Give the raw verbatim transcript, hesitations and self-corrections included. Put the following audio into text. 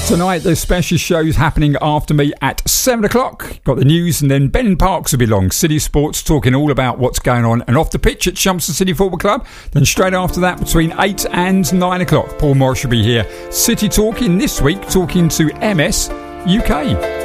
Tonight, the special show's happening after me at seven o'clock. Got the news, and then Ben Parks will be along. City Sports, talking all about what's going on and off the pitch at Chelmsford City Football Club. Then straight after that, between eight and nine o'clock, Paul Morris will be here. City Talking this week, talking to M S U K.